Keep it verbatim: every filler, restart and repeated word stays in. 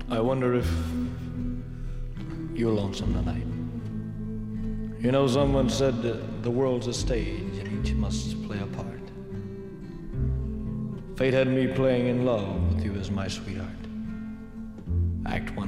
I wonder if you're lonesome tonight. You know, someone said that the world's a stage and each must play a part. Fate had me playing in love with you as my sweetheart. Act one.